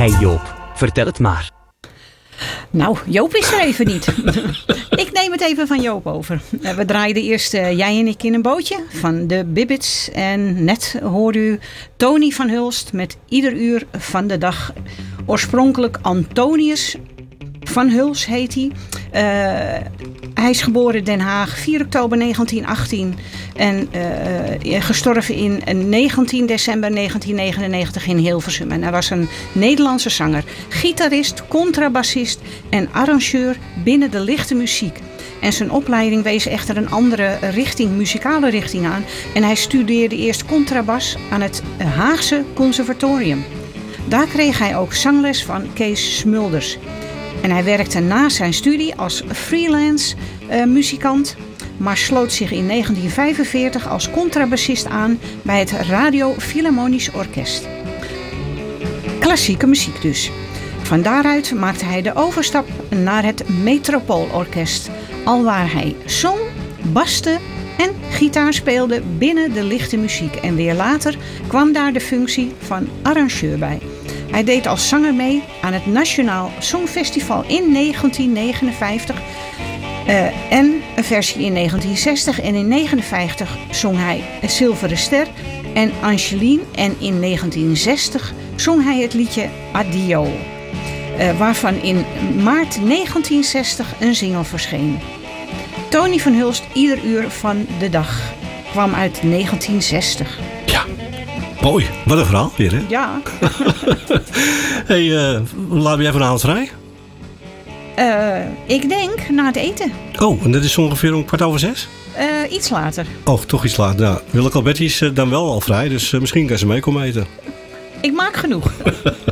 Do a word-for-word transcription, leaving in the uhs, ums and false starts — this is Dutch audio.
Hey Joop, vertel het maar. Nou, Joop is er even niet. Ik neem het even van Joop over. We draaiden eerst uh, Jij en ik in een bootje van de Bibbits. En net hoorde u Tony van Hulst met Ieder uur van de dag. Oorspronkelijk Antonius van Huls heet hij. Uh, hij is geboren in Den Haag, vier oktober negentien achttien. En uh, gestorven in negentien december negentien negenennegentig in Hilversum. En hij was een Nederlandse zanger, gitarist, contrabassist en arrangeur binnen de lichte muziek. En zijn opleiding wees echter een andere richting, muzikale richting aan. En hij studeerde eerst contrabas aan het Haagse Conservatorium. Daar kreeg hij ook zangles van Kees Smulders. En hij werkte na zijn studie als freelance uh, muzikant, maar sloot zich in negentien vijfenveertig als contrabassist aan bij het Radio Philharmonisch Orkest. Klassieke muziek dus. Van daaruit maakte hij de overstap naar het Metropoolorkest, alwaar hij zong, baste en gitaar speelde binnen de lichte muziek. En weer later kwam daar de functie van arrangeur bij. Hij deed als zanger mee aan het Nationaal Songfestival in negentien negenenvijftig uh, en een versie in negentien zestig. En in negentien negenenvijftig zong hij Zilveren Ster en Angeline. En in negentien zestig zong hij het liedje Addio, uh, waarvan in maart negentien zestig een single verscheen. Tony van Hulst, Ieder uur van de dag, kwam uit negentien zestig. Ja. Mooi, wat een verhaal weer, hè? Ja. Hey, uh, laat jij vanavond vrij? Uh, ik denk na het eten. Oh, en dat is ongeveer om kwart over zes? Uh, iets later. Oh, toch iets later. Nou, Willeke Alberti is uh, dan wel al vrij, dus uh, misschien kan ze mee komen eten. Ik maak genoeg.